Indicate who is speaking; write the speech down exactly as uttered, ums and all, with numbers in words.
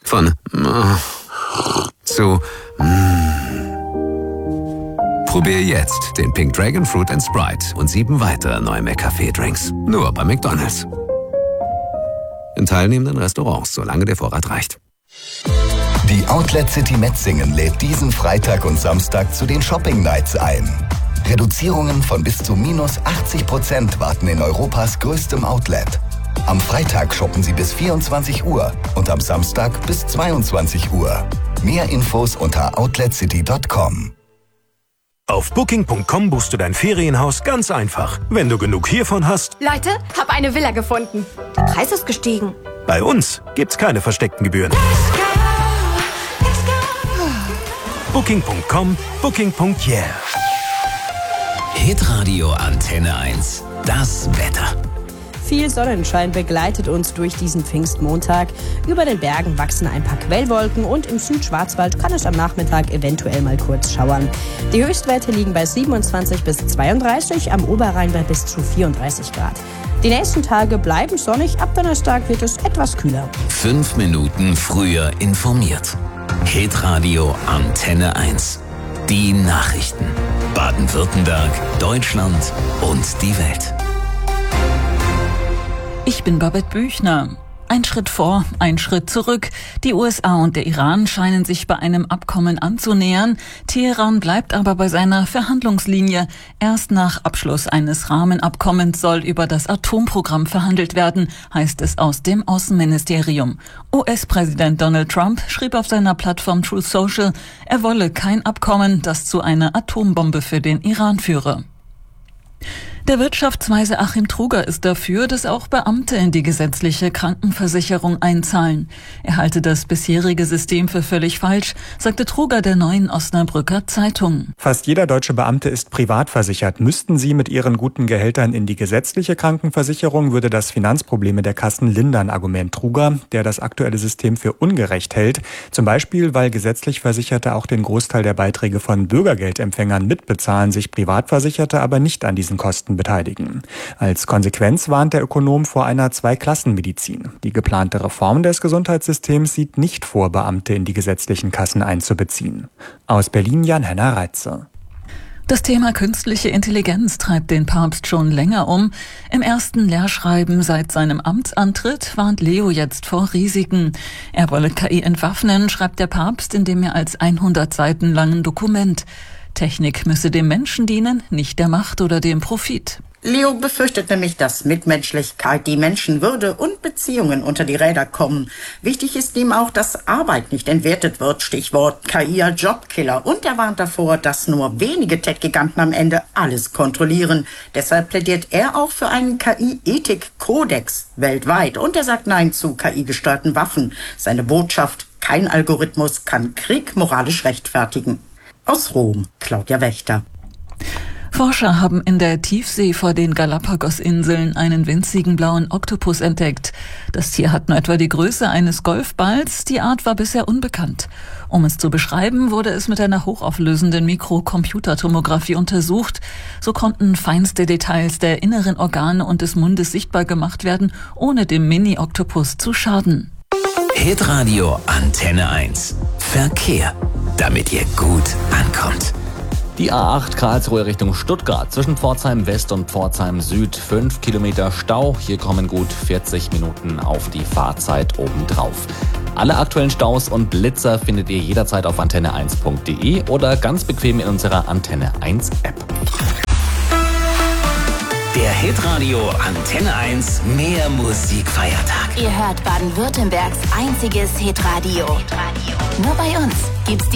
Speaker 1: Von mm, zu mm. Probier jetzt den Pink Dragon Fruit and Sprite und sieben weitere neue McCafé-Drinks. Nur bei McDonald's. In teilnehmenden Restaurants, solange der Vorrat reicht.
Speaker 2: Die Outlet City Metzingen lädt diesen Freitag und Samstag zu den Shopping Nights ein. Reduzierungen von bis zu minus achtzig Prozent warten in Europas größtem Outlet. Am Freitag shoppen Sie bis vierundzwanzig Uhr und am Samstag bis zweiundzwanzig Uhr. Mehr Infos unter outlet city punkt com.
Speaker 3: Auf booking punkt com buchst du dein Ferienhaus ganz einfach. Wenn du genug hiervon hast.
Speaker 4: Leute, hab eine Villa gefunden. Der Preis ist gestiegen.
Speaker 3: Bei uns gibt's keine versteckten Gebühren. booking punkt com, booking punkt yeah.
Speaker 1: Hitradio Antenne eins. Das Wetter.
Speaker 5: Viel Sonnenschein begleitet uns durch diesen Pfingstmontag. Über den Bergen wachsen ein paar Quellwolken und im Südschwarzwald kann es am Nachmittag eventuell mal kurz schauern. Die Höchstwerte liegen bei siebenundzwanzig bis zweiunddreißig, am Oberrhein bei bis zu vierunddreißig Grad. Die nächsten Tage bleiben sonnig, ab Donnerstag wird es etwas kühler.
Speaker 1: Fünf Minuten früher informiert. Hitradio Antenne eins. Die Nachrichten. Baden-Württemberg, Deutschland und die Welt.
Speaker 6: Ich bin Babette Büchner. Ein Schritt vor, ein Schritt zurück. Die U S A und der Iran scheinen sich bei einem Abkommen anzunähern. Teheran bleibt aber bei seiner Verhandlungslinie. Erst nach Abschluss eines Rahmenabkommens soll über das Atomprogramm verhandelt werden, heißt es aus dem Außenministerium. U S-Präsident Donald Trump schrieb auf seiner Plattform Truth Social, er wolle kein Abkommen, das zu einer Atombombe für den Iran führe. Der Wirtschaftsweise Achim Truger ist dafür, dass auch Beamte in die gesetzliche Krankenversicherung einzahlen. Er halte das bisherige System für völlig falsch, sagte Truger der Neuen Osnabrücker Zeitung.
Speaker 7: Fast jeder deutsche Beamte ist privat versichert. Müssten sie mit ihren guten Gehältern in die gesetzliche Krankenversicherung, würde das Finanzprobleme der Kassen lindern, Argument Truger, der das aktuelle System für ungerecht hält. Zum Beispiel, weil gesetzlich Versicherte auch den Großteil der Beiträge von Bürgergeldempfängern mitbezahlen, sich Privatversicherte aber nicht an diesen Kosten beteiligen. Als Konsequenz warnt der Ökonom vor einer Zweiklassenmedizin. Die geplante Reform des Gesundheitssystems sieht nicht vor, Beamte in die gesetzlichen Kassen einzubeziehen. Aus Berlin Jan-Henner Reitze.
Speaker 6: Das Thema künstliche Intelligenz treibt den Papst schon länger um. Im ersten Lehrschreiben seit seinem Amtsantritt warnt Leo jetzt vor Risiken. Er wolle K I entwaffnen, schreibt der Papst in dem mehr als hundert Seiten langen Dokument. Technik müsse dem Menschen dienen, nicht der Macht oder dem Profit.
Speaker 8: Leo befürchtet nämlich, dass Mitmenschlichkeit, die Menschenwürde und Beziehungen unter die Räder kommen. Wichtig ist ihm auch, dass Arbeit nicht entwertet wird, Stichwort K I als Jobkiller. Und er warnt davor, dass nur wenige Tech-Giganten am Ende alles kontrollieren. Deshalb plädiert er auch für einen K I-Ethik-Kodex weltweit. Und er sagt Nein zu K I-gesteuerten Waffen. Seine Botschaft, kein Algorithmus kann Krieg moralisch rechtfertigen. Aus Rom, Claudia Wächter.
Speaker 6: Forscher haben in der Tiefsee vor den Galapagos-Inseln einen winzigen blauen Oktopus entdeckt. Das Tier hat nur etwa die Größe eines Golfballs. Die Art war bisher unbekannt. Um es zu beschreiben, wurde es mit einer hochauflösenden Mikrocomputertomographie untersucht. So konnten feinste Details der inneren Organe und des Mundes sichtbar gemacht werden, ohne dem Mini-Oktopus zu schaden.
Speaker 1: Hitradio Antenne eins. Verkehr, damit ihr gut ankommt.
Speaker 9: Die A acht Karlsruhe Richtung Stuttgart zwischen Pforzheim West und Pforzheim Süd. fünf Kilometer Stau. Hier kommen gut vierzig Minuten auf die Fahrzeit obendrauf. Alle aktuellen Staus und Blitzer findet ihr jederzeit auf antenne eins punkt de oder ganz bequem in unserer Antenne eins App.
Speaker 1: Der Hitradio Antenne eins Mehr Musikfeiertag.
Speaker 10: Ihr hört Baden-Württembergs einziges Hitradio. Hitradio. Nur bei uns gibt's die